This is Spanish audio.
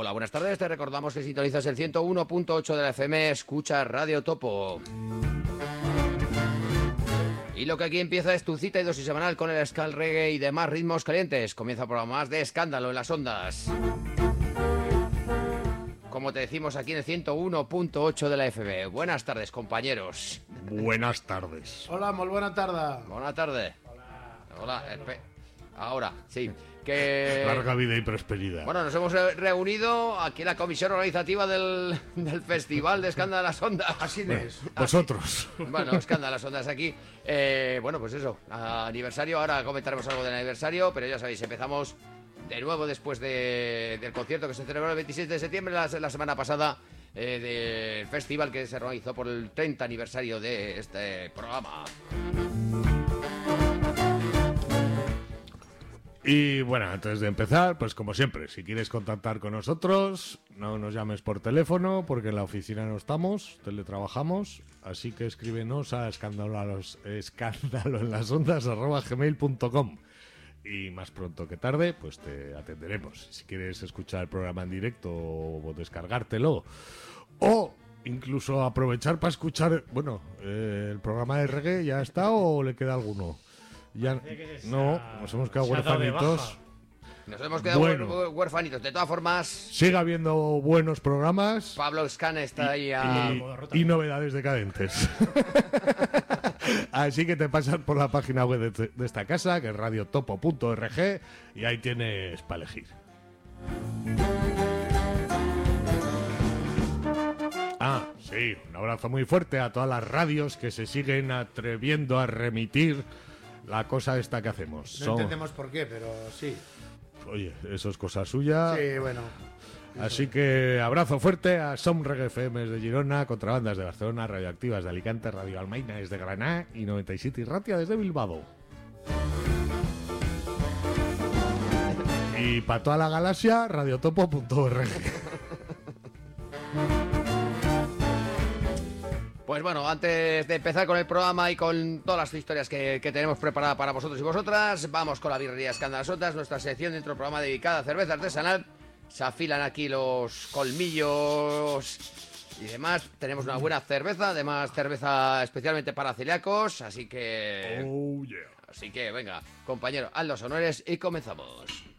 Hola, buenas tardes. Te recordamos que sintonizas el 101.8 de la FM, escucha Radio Topo. Y lo que aquí empieza es tu cita y dosis semanal con el ska, el reggae y demás ritmos calientes. Comienza el programa más de escándalo en las ondas. Como te decimos aquí en el 101.8 de la FM. Buenas tardes, compañeros. Buenas tardes. Hola, muy buena tarde. Buenas tardes. Hola. Ahora, sí. Que... Larga vida y prosperidad. Bueno, nos hemos reunido aquí en la comisión organizativa del Festival de Escándalo de las Ondas. Así es. Vosotros. Bueno, Escándalo de las Ondas aquí. Bueno, pues eso, aniversario. Ahora comentaremos algo del aniversario, pero ya sabéis, empezamos de nuevo después del concierto que se celebró el 27 de septiembre, la semana pasada, del festival que se organizó por el 30 aniversario de este programa. Y bueno, antes de empezar, pues como siempre, si quieres contactar con nosotros, no nos llames por teléfono porque en la oficina no estamos, teletrabajamos, así que escríbenos a escándaloenlasondas@gmail.com y más pronto que tarde, pues te atenderemos. Si quieres escuchar el programa en directo o descargártelo, o incluso aprovechar para escuchar, bueno, el programa de reggae, ¿ya está o le queda alguno? Ya no, nos hemos quedado huérfanitos. Nos hemos quedado huérfanitos. De todas formas, sigue habiendo buenos programas. Pablo Scan está ahí y novedades decadentes. Así que te pasas por la página web de esta casa, que es radiotopo.org, y ahí tienes para elegir. Ah, sí, un abrazo muy fuerte a todas las radios que se siguen atreviendo a remitir la cosa esta que hacemos. No entendemos por qué, pero sí. Oye, eso es cosa suya. Sí, bueno. Así que abrazo fuerte a Som Reggae FM de Girona, Contrabandas de Barcelona, Radioactivas de Alicante, Radio Almaina desde Granada y 97 y Ratia desde Bilbao. Y para toda la galaxia, radiotopo.org. Pues bueno, antes de empezar con el programa y con todas las historias que tenemos preparadas para vosotros y vosotras, vamos con la birrería Escándalo de las Ondas, nuestra sección dentro del programa dedicada a cerveza artesanal. Se afilan aquí los colmillos y demás. Tenemos una buena cerveza, además cerveza especialmente para celíacos, así que... Oh, yeah. Así que venga, compañero, haz los honores y comenzamos.